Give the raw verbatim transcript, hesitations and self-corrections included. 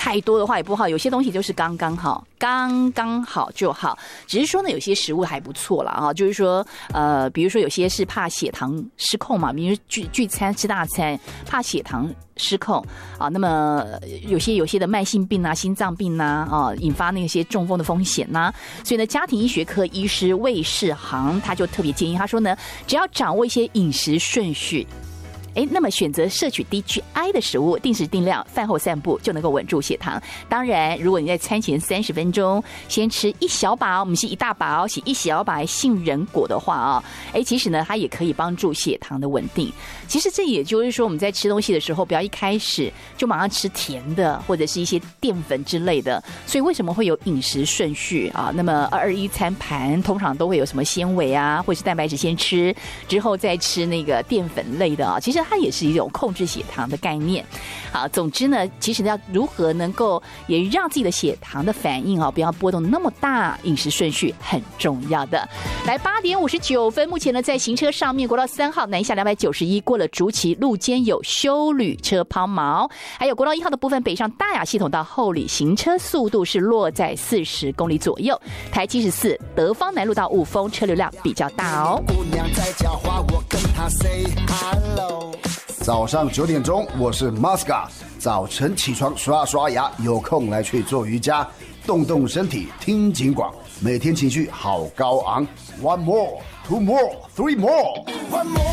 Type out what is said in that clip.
太多的话也不好，有些东西就是刚刚好，刚刚好就好。只是说呢，有些食物还不错啦啊，就是说呃，比如说有些是怕血糖失控嘛，比如聚聚餐吃大餐，怕血糖失控啊，那么有些有些的慢性病啊、心脏病啊，啊，引发那些中风的风险呐、啊。所以呢，家庭医学科医师魏世航他就特别建议，他说呢，只要掌握一些饮食顺序。哎，那么选择摄取低 G I 的食物，定时定量，饭后散步就能够稳住血糖。当然，如果你在餐前三十分钟先吃一小把，我们是一大把哦，是一小把杏仁果的话啊、哦，哎，其实呢，它也可以帮助血糖的稳定。其实这也就是说，我们在吃东西的时候，不要一开始就马上吃甜的或者是一些淀粉之类的。所以为什么会有饮食顺序啊？那么二二一餐盘通常都会有什么纤维啊，或是蛋白质先吃，之后再吃那个淀粉类的啊。其实它也是一种控制血糖的概念。好，总之呢，其实要如何能够也让自己的血糖的反应啊不要波动那么大，饮食顺序很重要的。来，八点五十九分，目前呢在行车上面，国道三号南下两百九十一过了竹崎路间有休旅车抛锚，还有国道一号的部分北上大雅系统到后里行车速度是落在四十公里左右。台七十四德芳南路到雾峰车流量比较大哦。 姑娘在讲话，我跟她 say hello。早上九点钟，我是 Masca。早晨起床刷刷牙，有空来去做瑜伽，动动身体，听警广。每天情绪好高昂。One more, two more, three more. One more.